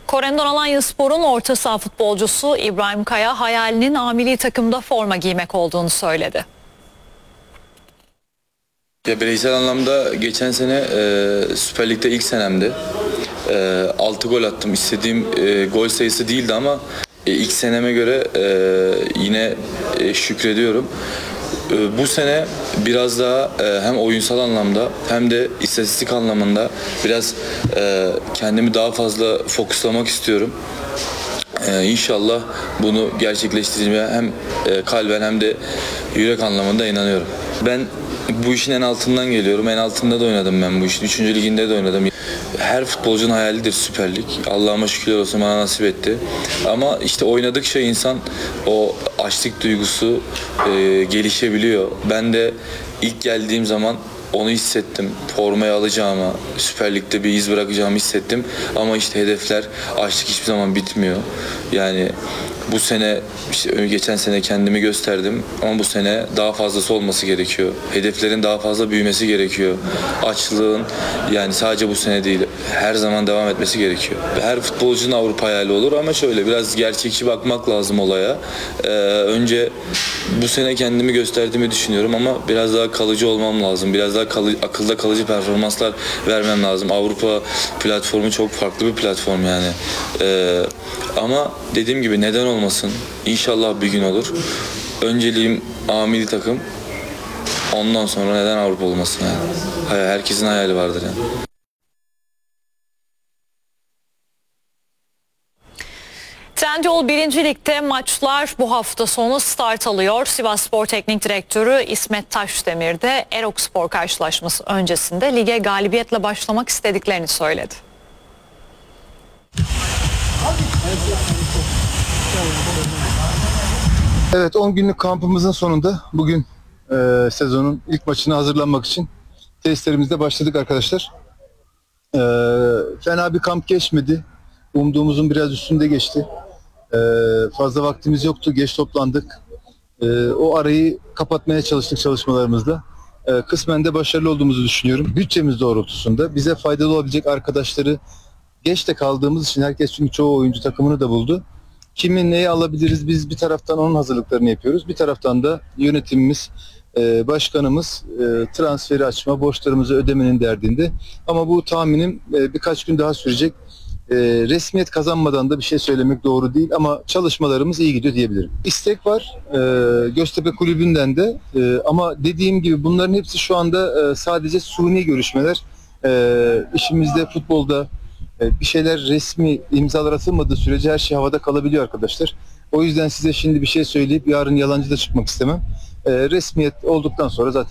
Korendon Alanyaspor'un orta saha futbolcusu İbrahim Kaya hayalinin A milli takımda forma giymek olduğunu söyledi. Bireysel anlamda geçen sene Süper Lig'de ilk senemdi. 6 gol attım. İstediğim gol sayısı değildi ama ilk seneme göre yine şükrediyorum. Bu sene biraz daha hem oyunsal anlamda hem de istatistik anlamında biraz kendimi daha fazla fokuslamak istiyorum. İnşallah bunu gerçekleştirmeye hem kalben hem de yürek anlamında inanıyorum. Ben bu işin en altından geliyorum. En altında da oynadım ben bu işin. 3. liginde de oynadım. Her futbolcunun hayalidir Süper Lig. Allah'ıma şükürler olsun bana nasip etti. Ama işte oynadıkça insan o açlık duygusu gelişebiliyor. Ben de ilk geldiğim zaman onu hissettim. Formayı alacağımı, Süper Lig'de bir iz bırakacağımı hissettim. Ama işte hedefler, açlık hiçbir zaman bitmiyor. Yani bu sene, işte geçen sene kendimi gösterdim ama bu sene daha fazlası olması gerekiyor. Hedeflerin daha fazla büyümesi gerekiyor. Açlığın yani sadece bu sene değil, her zaman devam etmesi gerekiyor. Her futbolcunun Avrupa hayali olur ama şöyle biraz gerçekçi bakmak lazım olaya. Önce bu sene kendimi gösterdiğimi düşünüyorum ama biraz daha kalıcı olmam lazım. Biraz daha akılda kalıcı performanslar vermem lazım. Avrupa platformu çok farklı bir platform yani. Ama dediğim gibi neden olmasın? İnşallah bir gün olur. Önceliğim A milli takım. Ondan sonra neden Avrupa olmasın yani? Herkesin hayali vardır yani. Trendyol 1. Lig'de maçlar bu hafta sonu start alıyor. Sivasspor Teknik Direktörü İsmet Taşdemir de Erokspor karşılaşması öncesinde lige galibiyetle başlamak istediklerini söyledi. Evet, 10 günlük kampımızın sonunda bugün sezonun ilk maçına hazırlanmak için testlerimizde başladık arkadaşlar. Fena bir kamp geçmedi. Umduğumuzun biraz üstünde geçti. Fazla vaktimiz yoktu, geç toplandık. O arayı kapatmaya çalıştık çalışmalarımızla. Kısmen de başarılı olduğumuzu düşünüyorum. Bütçemiz doğrultusunda bize faydalı olabilecek arkadaşları geç de kaldığımız için herkes çünkü çoğu oyuncu takımını da buldu. Kimin neyi alabiliriz biz bir taraftan onun hazırlıklarını yapıyoruz. Bir taraftan da yönetimimiz, başkanımız transferi açma, borçlarımızı ödemenin derdinde. Ama bu tahminim birkaç gün daha sürecek. Resmiyet kazanmadan da bir şey söylemek doğru değil ama çalışmalarımız iyi gidiyor diyebilirim. İstek var Göztepe Kulübü'nden de ama dediğim gibi bunların hepsi şu anda sadece suni görüşmeler. İşimizde, futbolda bir şeyler resmi imzalar atılmadığı sürece her şey havada kalabiliyor arkadaşlar. O yüzden size şimdi bir şey söyleyip yarın yalancı da çıkmak istemem. Resmiyet olduktan sonra zaten